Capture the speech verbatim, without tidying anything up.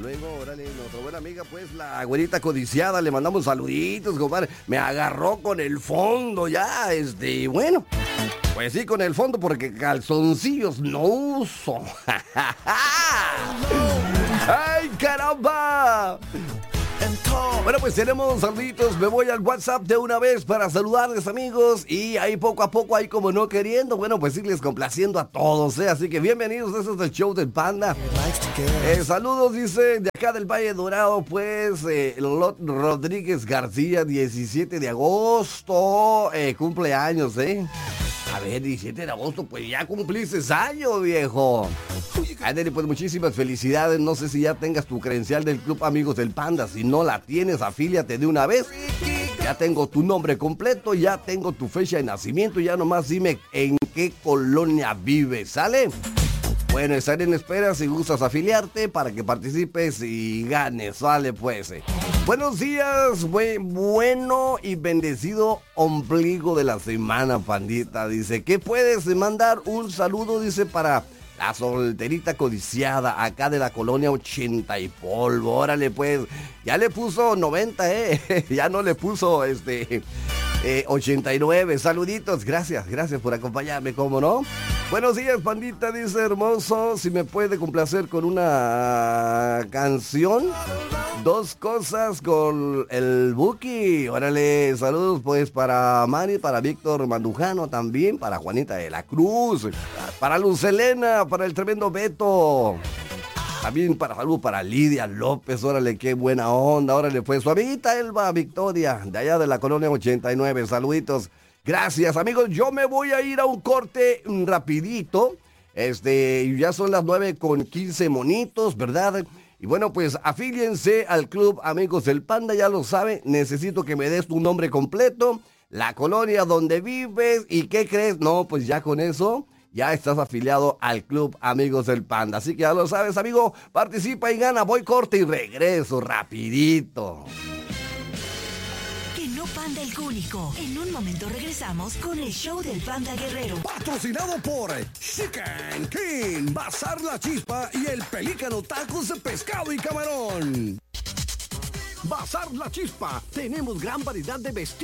luego, órale, nuestra buena amiga, pues, la güerita codiciada, le mandamos saluditos, compadre. Me agarró con el fondo ya, este, bueno. Pues sí, con el fondo, porque calzoncillos no uso. ¡Ay, caramba! Bueno, pues tenemos saluditos. Me voy al WhatsApp de una vez para saludarles, amigos. Y ahí poco a poco, ahí como no queriendo, bueno, pues irles complaciendo a todos, ¿eh? Así que bienvenidos, este es el show del Panda. Eh, saludos, dice, de acá del Valle Dorado, pues, eh, Lot Rodríguez García, diecisiete de agosto, eh, cumpleaños, ¿eh? A ver, diecisiete de agosto, pues ya cumpliste año, viejo. Ándale, pues muchísimas felicidades. No sé si ya tengas tu credencial del Club Amigos del Panda. Si no la tienes, afíliate de una vez. Ya tengo tu nombre completo, ya tengo tu fecha de nacimiento. Ya nomás dime en qué colonia vives, ¿sale? Bueno, estaré en espera si gustas afiliarte para que participes y ganes, ¿vale? Pues. Eh. Buenos días, buen, bueno y bendecido ombligo de la semana, pandita. Dice, ¿qué puedes mandar? Un saludo, dice, para la solterita codiciada acá de la colonia ochenta y polvo. Órale, pues, ya le puso noventa, ¿eh? Ya no le puso, este... Eh, ochenta y nueve, saluditos, gracias, gracias por acompañarme, ¿cómo no? Buenos días, pandita, dice hermoso, si me puede complacer con una canción, dos cosas con el Buki, órale, saludos pues para Mari, para Víctor Mandujano también, para Juanita de la Cruz, para Luz Elena, para el tremendo Beto. También para salud para Lidia López, órale, qué buena onda, órale, pues su amiguita Elba Victoria, de allá de la colonia ochenta y nueve, saluditos, gracias amigos, yo me voy a ir a un corte rapidito, este, ya son las nueve con quince monitos, ¿verdad? Y bueno, pues afíliense al Club Amigos del Panda, ya lo saben, necesito que me des tu nombre completo, la colonia donde vives, y ¿qué crees? No, pues ya con eso... ya estás afiliado al Club Amigos del Panda. Así que ya lo sabes, amigo. Participa y gana. Voy corte y regreso rapidito. Que no panda el cúnico. En un momento regresamos con el show del Panda Guerrero. Patrocinado por Chicken King, Bazar La Chispa y el Pelícano Tacos de Pescado y Camarón. Bazar La Chispa. Tenemos gran variedad de vestidos